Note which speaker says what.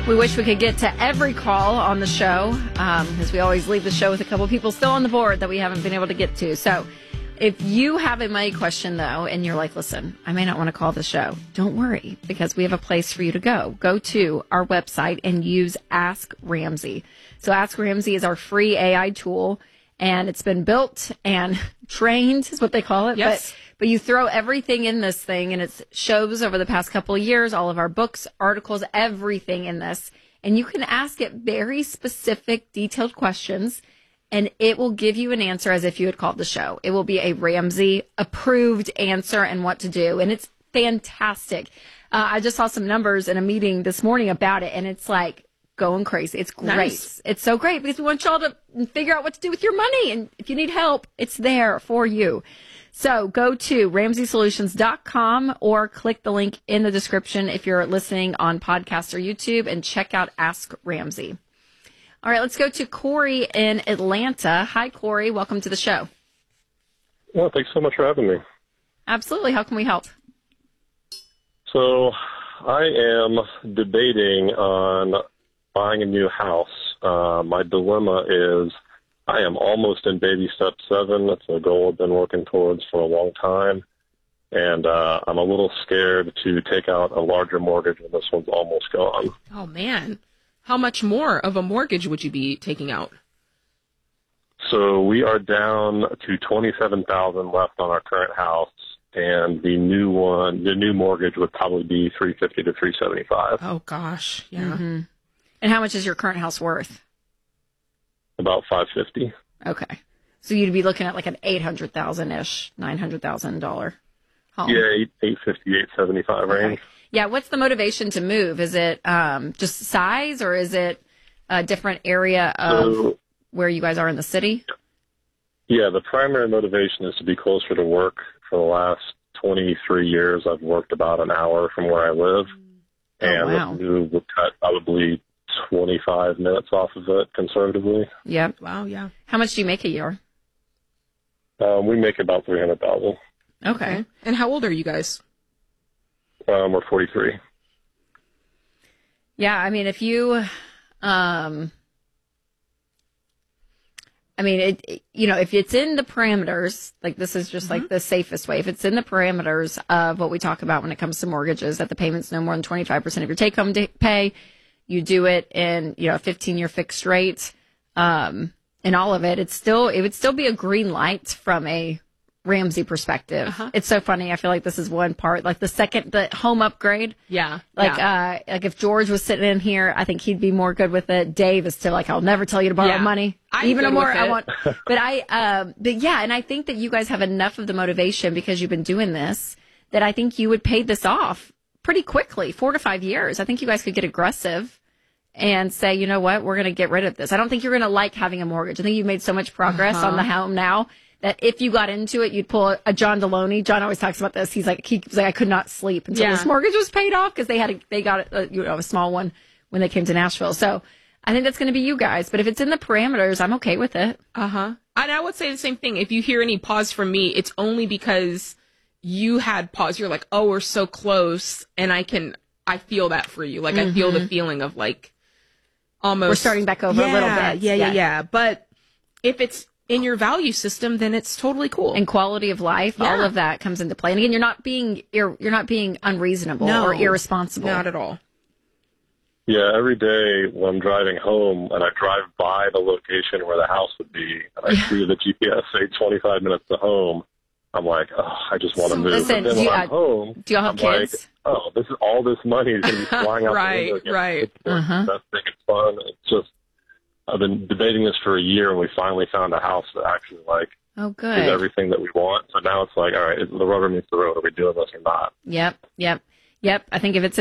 Speaker 1: We wish we could get to every call on the show, because we always leave the show with a couple of people still on the board that we haven't been able to get to. So if you have a money question, though, and you're like, listen, I may not want to call the show, don't worry, because we have a place for you to go. Go to our website and use Ask Ramsey. So Ask Ramsey is our free AI tool, and it's been built and trained, is what they call it.
Speaker 2: Yes.
Speaker 1: But you throw everything in this thing, and it shows over the past couple of years, all of our books, articles, everything in this. And you can ask it very specific, detailed questions, and it will give you an answer as if you had called the show. It will be a Ramsey-approved answer and what to do, and it's fantastic. I just saw some numbers in a meeting this morning about it, and it's like going crazy. It's great. Nice. It's so great because we want y'all to figure out what to do with your money, and if you need help, it's there for you. So go to RamseySolutions.com or click the link in the description if you're listening on podcast or YouTube, and check out Ask Ramsey. All right, let's go to Corey in Atlanta. Hi, Corey. Welcome to the show.
Speaker 3: Well, thanks so much for having me.
Speaker 1: Absolutely. How can we help?
Speaker 3: So I am debating on buying a new house. My dilemma is I am almost in baby step 7. That's a goal I've been working towards for a long time. And I'm a little scared to take out a larger mortgage when this one's almost gone.
Speaker 2: Oh, man. How much more of a mortgage would you be taking out?
Speaker 3: So we are down to $27,000 left on our current house. And the new mortgage would probably be $350 to $375.
Speaker 2: Oh, gosh. Yeah.
Speaker 1: Mm-hmm. And how much is your current house worth?
Speaker 3: About $550.
Speaker 1: Okay. So you'd be looking at like an $800,000-ish, $900,000 home.
Speaker 3: Yeah, $850, $875 range.
Speaker 1: Okay. Yeah, what's the motivation to move? Is it just size, or is it a different area of where you guys are in the city?
Speaker 3: Yeah, the primary motivation is to be closer to work. For the last 23 years, I've worked about an hour from where I live. And
Speaker 1: wow.
Speaker 3: this move would cut probably 25 minutes off of it, conservatively.
Speaker 1: Yep.
Speaker 2: Wow, yeah.
Speaker 1: How much do you make a year?
Speaker 3: We make about $300,000.
Speaker 1: Okay.
Speaker 2: And how old are you guys?
Speaker 3: We're 43.
Speaker 1: Yeah, I mean, if you, if it's in the parameters, like this is just like the safest way. If it's in the parameters of what we talk about when it comes to mortgages, that the payment's no more than 25% of your take-home pay, you do it in, a 15-year fixed rate, and all of it, it would still be a green light from a Ramsey perspective. It's so funny. I feel like this is one part, like the home upgrade.
Speaker 2: Yeah.
Speaker 1: Like if George was sitting in here, I think he'd be more good with it. Dave is still like, I'll never tell you to borrow money. Even more I want. But yeah, and I think that you guys have enough of the motivation because you've been doing this that I think you would pay this off pretty quickly, 4 to 5 years. I think you guys could get aggressive and say, you know what, we're going to get rid of this. I don't think you're going to like having a mortgage. I think you've made so much progress on the home now that if you got into it, you'd pull a John Deloney. John always talks about this. He's like, I could not sleep until this mortgage was paid off because they got a small one when they came to Nashville. So I think that's going to be you guys. But if it's in the parameters, I'm okay with it.
Speaker 2: And I would say the same thing. If you hear any pause from me, it's only because you had pause. You're like, oh, we're so close, and I feel that for you. Like I feel the feeling of like almost
Speaker 1: we're starting back over a little bit.
Speaker 2: Yeah. But if it's in your value system, then it's totally cool.
Speaker 1: And quality of life, all of that comes into play. And again, you're not being unreasonable or irresponsible.
Speaker 2: Not at all.
Speaker 3: Yeah, every day when I'm driving home and I drive by the location where the house would be, and I see the GPS say 25 minutes to home, I'm like, oh, I just want to move.
Speaker 1: Listen,
Speaker 3: but then when I'm home,
Speaker 1: do y'all have kids?
Speaker 3: Like, oh, all this money is going to be flying out the window again.
Speaker 2: Right.
Speaker 3: It's investing, it's fun. It's just, I've been debating this for a year, and we finally found a house that actually is everything that we want. So now it's like, all right, the rubber meets the road. Are we doing this or not?
Speaker 1: Yep. I think if it's